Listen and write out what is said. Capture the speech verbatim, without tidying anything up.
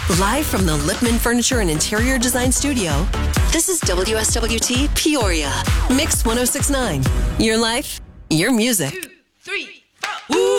Live from the Lipman Furniture and Interior Design Studio, this is W S W T Peoria. Mix one oh six point nine. Your life, your music. Two, three, four. Ooh.